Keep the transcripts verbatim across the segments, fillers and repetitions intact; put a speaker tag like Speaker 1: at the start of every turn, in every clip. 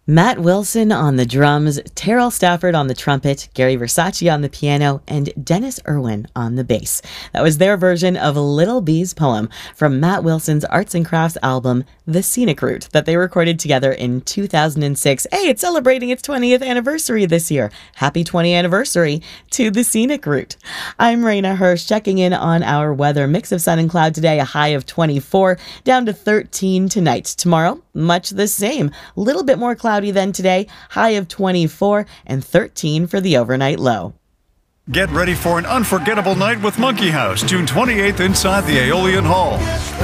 Speaker 1: Matt Wilson on the drums, Terrell Stafford on the trumpet, Gary Versace on the piano, and Dennis Irwin on the bass. That was their version of Little Bee's poem from Matt Wilson's Arts and Crafts album, The Scenic Route, that they recorded together in two thousand six. Hey, it's celebrating its twentieth anniversary this year. Happy twentieth anniversary to The Scenic Route. I'm Raina Hirsch, checking in on our weather. Mix of sun and cloud today, a high of twenty-four, down to thirteen tonight. Tomorrow, much the same. A little bit more cloudy than today, high of twenty-four and thirteen for the overnight low.
Speaker 2: Get ready for an unforgettable night with Monkey House, June twenty-eighth inside the Aeolian Hall.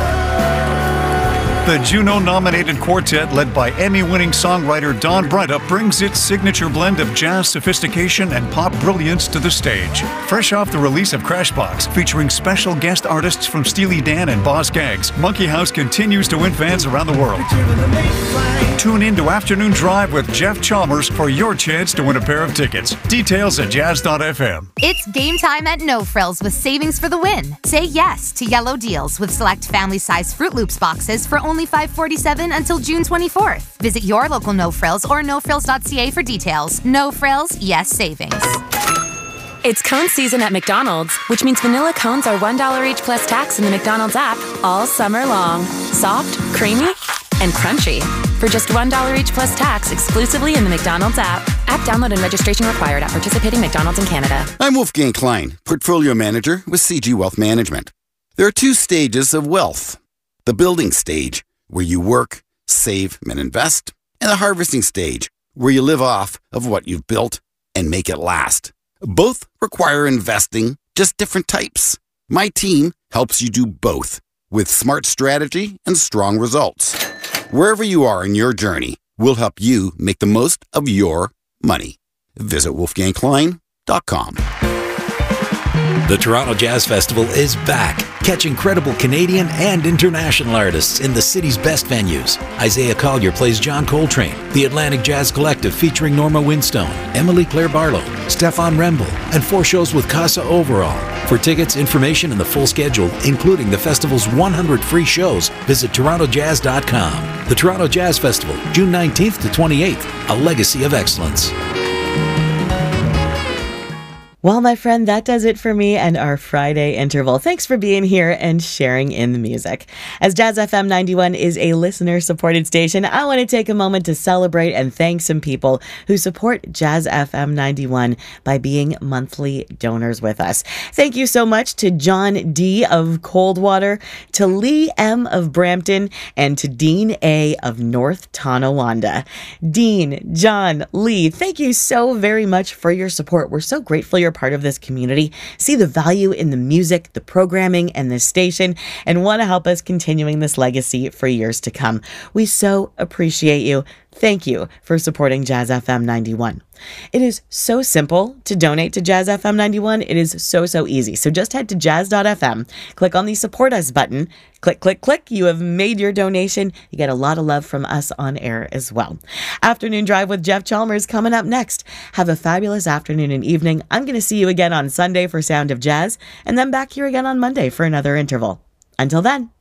Speaker 2: The Juno-nominated quartet, led by Emmy-winning songwriter Don Breithaupt, brings its signature blend of jazz sophistication and pop brilliance to the stage. Fresh off the release of Crashbox, featuring special guest artists from Steely Dan and Boz Scaggs, Monkey House continues to win fans around the world. Tune in to Afternoon Drive with Jeff Chalmers for your chance to win a pair of tickets. Details at jazz dot f m.
Speaker 3: It's game time at No Frills with savings for the win. Say yes to yellow deals with select family-size Fruit Loops boxes for only five forty-seven until June twenty-fourth. Visit your local No Frills or no frills dot c a for details. No Frills, yes savings.
Speaker 4: It's cone season at McDonald's, which means vanilla cones are one dollar each plus tax in the McDonald's app all summer long. Soft, creamy, and crunchy. For just one dollar each plus tax exclusively in the McDonald's app. App download and registration required at participating McDonald's in Canada.
Speaker 5: I'm Wolfgang Klein, Portfolio Manager with C G Wealth Management. There are two stages of wealth. The building stage, where you work, save, and invest, and the harvesting stage, where you live off of what you've built and make it last. Both require investing, just different types. My team helps you do both with smart strategy and strong results. Wherever you are in your journey, we'll help you make the most of your money. Visit wolfgang klein dot com.
Speaker 6: The Toronto Jazz Festival is back. Catch incredible Canadian and international artists in the city's best venues. Isaiah Collier plays John Coltrane, the Atlantic Jazz Collective featuring Norma Winstone, Emily Claire Barlow, Stefan Remble, and four shows with Casa Overall. For tickets, information, and the full schedule, including the festival's one hundred free shows, visit toronto jazz dot com. The Toronto Jazz Festival, June nineteenth to twenty-eighth, a legacy of excellence.
Speaker 1: Well, my friend, that does it for me and our Friday interval. Thanks for being here and sharing in the music. As Jazz F M ninety-one is a listener-supported station, I want to take a moment to celebrate and thank some people who support Jazz F M ninety-one by being monthly donors with us. Thank you so much to John D. of Coldwater, to Lee M. of Brampton, and to Dean A. of North Tonawanda. Dean, John, Lee, thank you so very much for your support. We're so grateful you're part of this community, see the value in the music, the programming, and this station, and want to help us continuing this legacy for years to come. We so appreciate you. Thank you for supporting Jazz F M ninety-one. It is so simple to donate to Jazz F M ninety-one. It is so, so easy. So just head to jazz dot f m, click on the Support Us button, click, click, click. You have made your donation. You get a lot of love from us on air as well. Afternoon Drive with Jeff Chalmers coming up next. Have a fabulous afternoon and evening. I'm going to see you again on Sunday for Sound of Jazz, and then back here again on Monday for another interval. Until then.